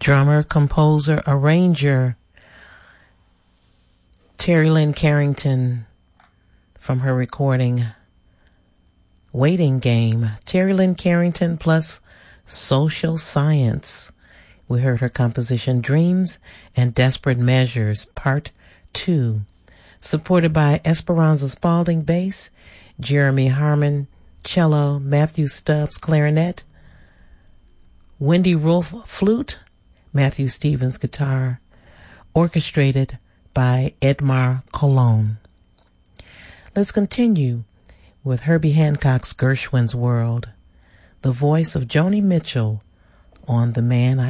Drummer, composer, arranger, Terry Lynn Carrington, from her recording Waiting Game. Terry Lynn Carrington plus Social Science. We heard her composition Dreams and Desperate Measures, Part 2. Supported by Esperanza Spalding, bass, Jeremy Harmon, cello, Matthew Stubbs, clarinet, Wendy Rolfe, flute, Matthew Stevens, guitar, orchestrated by Edmar Cologne. Let's continue with Herbie Hancock's Gershwin's World, the voice of Joni Mitchell on The Man I